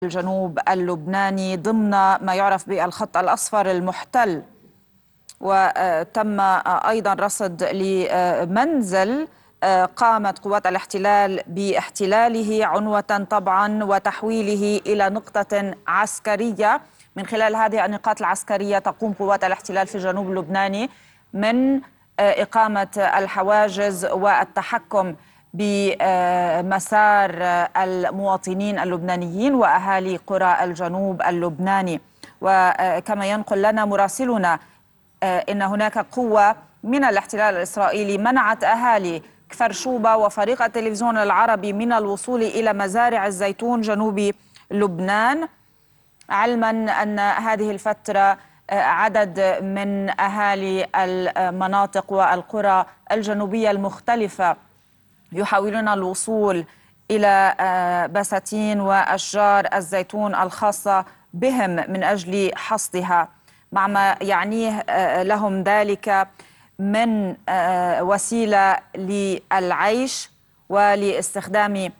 الجنوب اللبناني ضمن ما يعرف بالخط الأصفر المحتل. وتم أيضا رصد لمنزل قامت قوات الاحتلال باحتلاله عنوة طبعا وتحويله إلى نقطة عسكرية. من خلال هذه النقاط العسكرية تقوم قوات الاحتلال في الجنوب اللبناني من إقامة الحواجز والتحكم بمسار المواطنين اللبنانيين وأهالي قرى الجنوب اللبناني. وكما ينقل لنا مراسلنا إن هناك قوة من الاحتلال الإسرائيلي منعت أهالي كفر شوبة وفريق التلفزيون العربي من الوصول إلى مزارع الزيتون جنوب لبنان، علما أن هذه الفترة عدد من أهالي المناطق والقرى الجنوبية المختلفة يحاولون الوصول إلى بساتين وأشجار الزيتون الخاصة بهم من أجل حصدها، مع ما يعنيه لهم ذلك من وسيلة للعيش ولاستخدام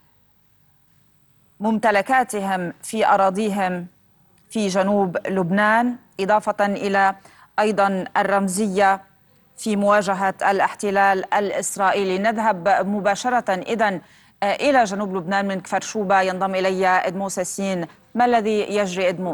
ممتلكاتهم في أراضيهم في جنوب لبنان، إضافة إلى أيضا الرمزية في مواجهة الاحتلال الإسرائيلي. نذهب مباشرة إذن إلى جنوب لبنان من كفر شوبة، ينضم إلي إدمو ساسين. ما الذي يجري إدمو؟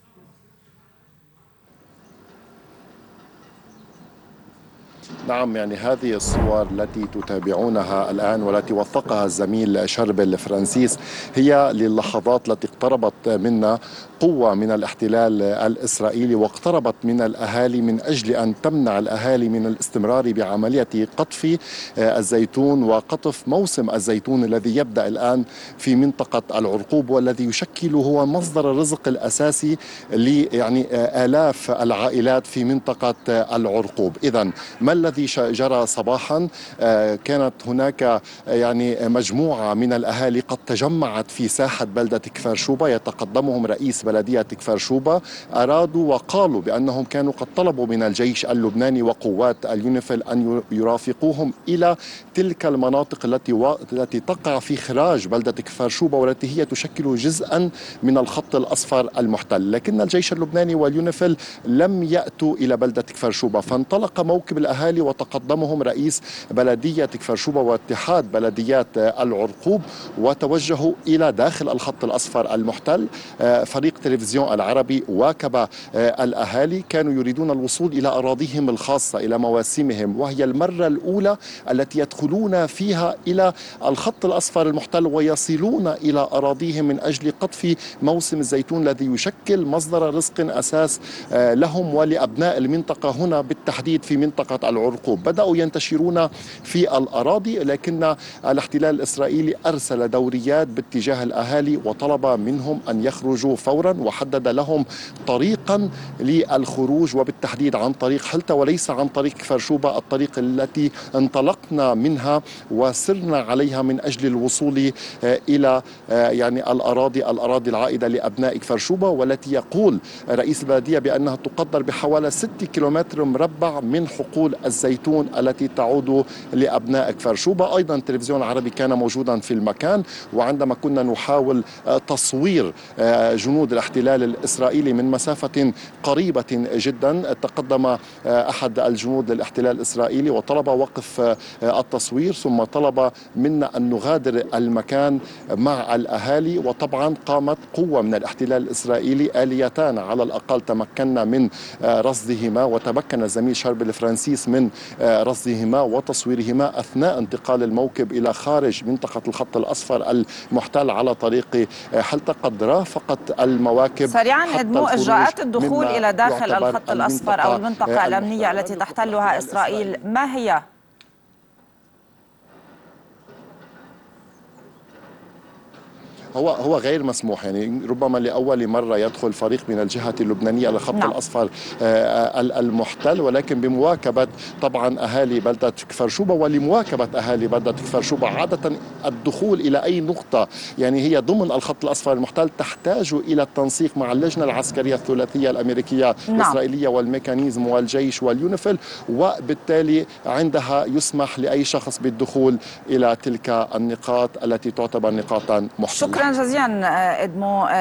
نعم، يعني هذه الصور التي تتابعونها الآن والتي وثقها الزميل شربل فرانسيس هي للحظات التي اقتربت منا قوة من الاحتلال الإسرائيلي واقتربت من الأهالي من أجل أن تمنع الأهالي من الاستمرار بعملية قطف الزيتون وقطف موسم الزيتون الذي يبدأ الآن في منطقة العرقوب والذي يشكل هو مصدر الرزق الأساسي يعني آلاف العائلات في منطقة العرقوب. إذن ما الذي جرى صباحا؟ كانت هناك يعني مجموعة من الأهالي قد تجمعت في ساحة بلدة كفر شوبة، يتقدمهم رئيس بلدية كفر شوبة. أرادوا وقالوا بأنهم كانوا قد طلبوا من الجيش اللبناني وقوات اليونيفيل أن يرافقوهم إلى تلك المناطق التي تقع في خراج بلدة كفر شوبة والتي هي تشكل جزءا من الخط الأصفر المحتل، لكن الجيش اللبناني واليونيفيل لم يأتوا إلى بلدة كفر شوبة، فانطلق موكب الأهالي وتقدمهم رئيس بلدية كفر شوبة واتحاد بلديات العرقوب وتوجهوا إلى داخل الخط الأصفر المحتل. فريق تلفزيون العربي واكب الأهالي، كانوا يريدون الوصول إلى أراضيهم الخاصة إلى مواسمهم، وهي المرة الأولى التي يدخلون فيها إلى الخط الأصفر المحتل ويصلون إلى أراضيهم من أجل قطف موسم الزيتون الذي يشكل مصدر رزق أساس لهم ولأبناء المنطقة هنا بالتحديد في منطقة العرقوب. بدأوا ينتشرون في الأراضي، لكن الاحتلال الإسرائيلي أرسل دوريات باتجاه الأهالي وطلب منهم أن يخرجوا فورا وحدد لهم طريقا للخروج وبالتحديد عن طريق حلتة وليس عن طريق كفر شوبة، الطريق التي انطلقنا منها وسرنا عليها من أجل الوصول إلى يعني الأراضي العائدة لأبناء كفر شوبة، والتي يقول رئيس البلدية بأنها تقدر بحوالي 6 كيلومتر مربع من حقول الزيتون التي تعود لأبناء كفر شوبة. أيضا التلفزيون العربي كان موجودا في المكان، وعندما كنا نحاول تصوير جنود الاحتلال الإسرائيلي من مسافة قريبة جدا، تقدم أحد الجنود للاحتلال الإسرائيلي وطلب وقف التصوير، ثم طلب منا أن نغادر المكان مع الأهالي. وطبعا قامت قوة من الاحتلال الإسرائيلي، آليتان على الأقل تمكنا من رصدهما، وتمكن الزميل شربل فرانسيس من رصدهما وتصويرهما أثناء انتقال الموكب إلى خارج منطقة الخط الأصفر المحتل على طريق حلتة. قد رافقت المواكب سريعا إدمو، إجراءات الدخول إلى داخل الخط الأصفر أو المنطقة الأمنية التي تحتلها إسرائيل ما هي؟ هو غير مسموح، يعني ربما لأول مرة يدخل فريق من الجهة اللبنانية على الخط الأصفر المحتل، ولكن بمواكبة طبعا أهالي بلدة كفر شوبة ولمواكبة أهالي بلدة كفر شوبة. عادة الدخول إلى أي نقطة يعني هي ضمن الخط الأصفر المحتل تحتاج إلى التنسيق مع اللجنة العسكرية الثلاثية الأمريكية الإسرائيلية والميكانيزم والجيش واليونيفيل، وبالتالي عندها يسمح لأي شخص بالدخول إلى تلك النقاط التي تعتبر نقاطا محتلة. شكرا جزيلا إدمو